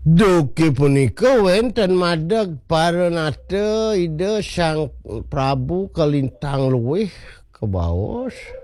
Duki punika wenten madeg parenate ide Sang Prabu kelintang luwih ke baos.